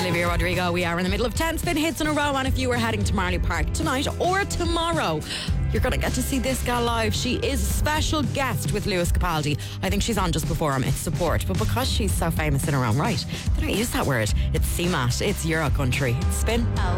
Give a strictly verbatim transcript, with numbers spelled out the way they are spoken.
Olivia Rodrigo. We are in the middle of ten spin hits in a row, and if you are heading to Marley Park tonight or tomorrow, you're going to get to see this gal live. She is a special guest with Lewis Capaldi. I think she's on just before I'm It's Support, but because she's so famous in her own right, they don't use that word. It's C M A T, it's Euro Country. It's Spin.